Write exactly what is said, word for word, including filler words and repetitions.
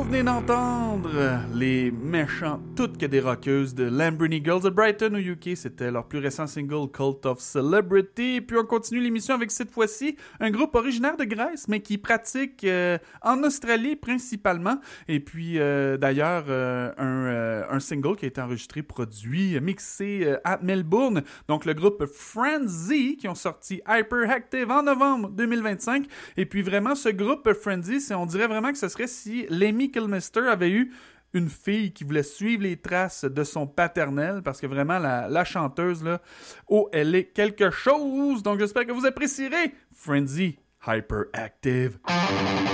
Vous venez d'entendre les méchants toutes que des rockeuses de Lamborghini Girls de Brighton au U K. C'était leur plus récent single Cult of Celebrity. Puis on continue l'émission avec cette fois-ci un groupe originaire de Grèce mais qui pratique euh, en Australie principalement. Et puis euh, d'ailleurs euh, un, euh, un single qui a été enregistré, produit, mixé euh, à Melbourne. Donc le groupe Frenzy qui ont sorti Hyperactive en novembre deux mille vingt-cinq. Et puis vraiment ce groupe Frenzy, c'est, on dirait vraiment que ce serait si Lemmy Kilmister avait eu une fille qui voulait suivre les traces de son paternel, parce que vraiment, la, la chanteuse, là, oh, elle est quelque chose! Donc, j'espère que vous apprécierez Frenzy Hyperactive.